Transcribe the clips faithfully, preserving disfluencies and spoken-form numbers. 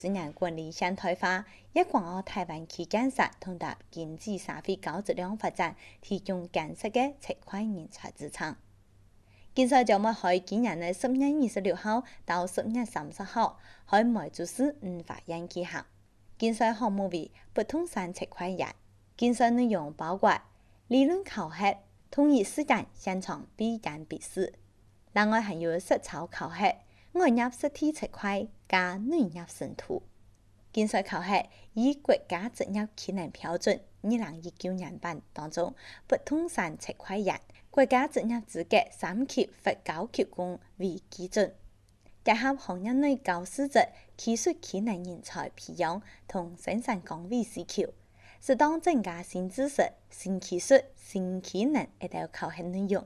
职业管理现代化，一港澳台湾区建设通达经济社会高质量发展，提供建设的区块人才资产。建设将会喺今年的十月二十六号到十月三十号，喺梅州市五花园举行。建设项目为不动产区块链。建设内容包括理论考核、同一时间现场闭间笔试，另外还有实操考核、外入实体区块加内入生图。建设考核以国家职业技能标准二零一九年版当中不动产区块链国家职业资格三级或高级工为基准，结合行业内高素质技术技能人才培养同生产岗位需求，适当增加新知识、新技术、新技能一道考核内容。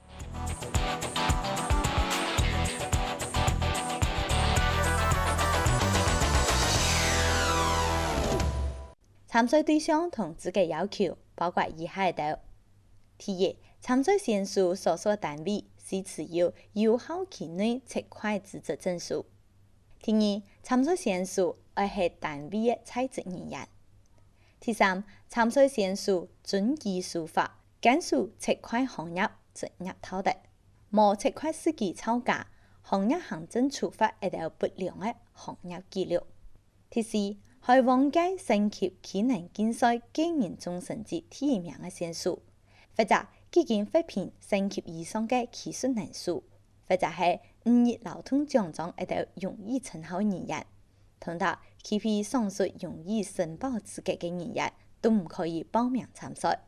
参赛对象同资格要求包括以下一道：第一，参赛选手所属单位是持有有效期内区块资质证书；第二，参赛选手要是单位的在职人员；第三，参赛选手遵纪守法，坚守区块行业职业道德，无区块司机造假、行业行政处罚一道不良的行业记录；第四，在往届升级技能竞赛个人总成绩第一名的选手，或者已经获评升级以上的技术人士，或者是五日劳动奖章一道荣誉称号人员，同达其余上述容易申报资格的人员都唔可以报名参赛。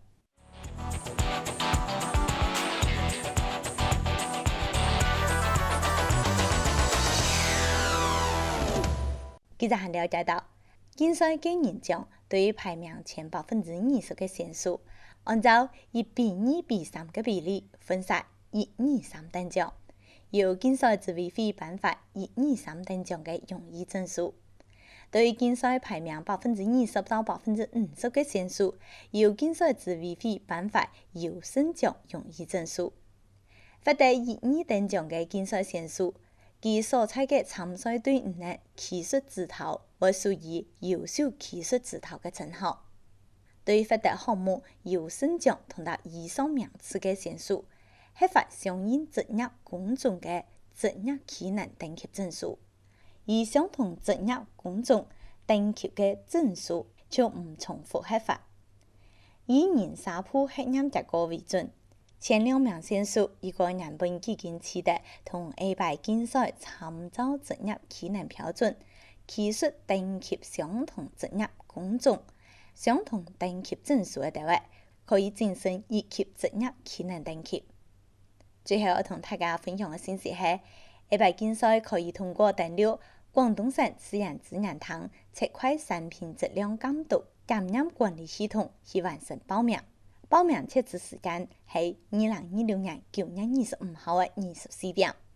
记者还了解到，竞赛个人奖对于排名前百分之二十的选手，按照一比二比三的比例分设一、二、三等奖，由竞赛执委会颁发一、二、三等奖的荣誉证书。对于竞赛排名百分之二十到百分之五十的选手，由竞赛执委会颁发优胜奖荣誉证书。获得一、二等奖的竞赛选手，其所在的参赛队伍的技术指导会属于优秀技术指导的称号。对于获得项目优胜奖同达以上名次的选手，核发相应职业工种的职业技能等级证书。以相同职业工种等级的证书就唔重复核发。以人沙铺核验结果为准。前两名选手如果原本已经取得同下摆竞赛参照职业技能标准、技术等级相同职业工种、相同等级证书的话，可以晋升一级职业技能等级。最后要同大家分享的信息是，下摆竞赛可以通过登录广东省自然资源厅区块产品质量监督检验管理系统去完成报名。报名截止时间是二零二六年九月二十五号的二十四点。